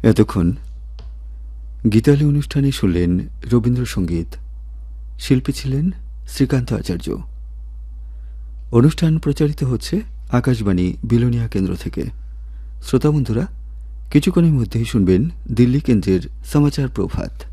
এতক্ষণ গীতালি অনুষ্ঠানে শুনলেন রবীন্দ্রসঙ্গীত। শিল্পী ছিলেন শ্রীকান্ত আচার্য। অনুষ্ঠান প্রচারিত হচ্ছে আকাশবাণী বিলোনিয়া কেন্দ্র থেকে। শ্রোতা বন্ধুরা, কিছুক্ষণের মধ্যেই শুনবেন দিল্লি কেন্দ্রের সমাচার প্রভাত।